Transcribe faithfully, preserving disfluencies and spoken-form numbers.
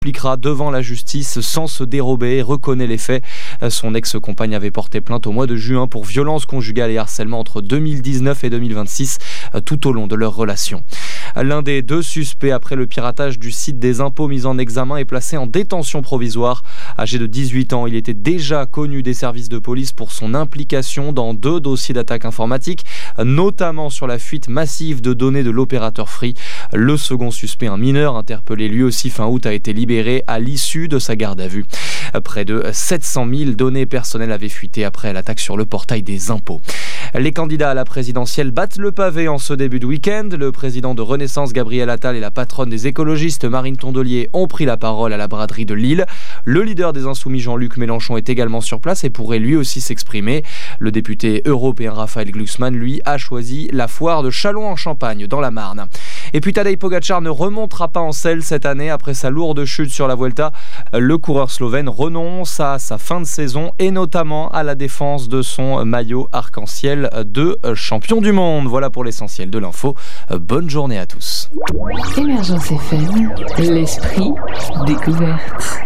s'expliquera devant la justice sans se dérober, reconnaît les faits. Son ex-compagne avait porté plainte au mois de juin pour violences conjugales et harcèlement entre deux mille dix-neuf et deux mille vingt-six, tout au long de leur relation. L'un des deux suspects après le piratage du site des impôts mis en examen est placé en détention provisoire. Âgé de dix-huit ans, il était déjà connu des services de police pour son implication dans deux dossiers d'attaque informatique, notamment sur la fuite massive de données de l'opérateur Free. Le second suspect, un mineur interpellé lui aussi fin août, a été libéré à l'issue de sa garde à vue. Près de sept cent mille données personnelles avaient fuité après l'attaque sur le portail des impôts. Les candidats à la présidentielle battent le pavé en ce début de week-end. Le président de Renaissance, Gabriel Attal, et la patronne des écologistes, Marine Tondelier, ont pris la parole à la braderie de Lille. Le leader des Insoumis, Jean-Luc Mélenchon, est également sur place et pourrait lui aussi s'exprimer. Le député européen Raphaël Glucksmann, lui, a choisi la foire de Châlons-en-Champagne, dans la Marne. Et puis Tadej Pogačar ne remontera pas en selle cette année après sa lourde chute sur la Vuelta. Le coureur slovène renonce à sa fin de saison et notamment à la défense de son maillot arc-en-ciel de champion du monde. Voilà pour l'essentiel de l'info. Bonne journée à tous. Émergence F M, l'esprit découverte.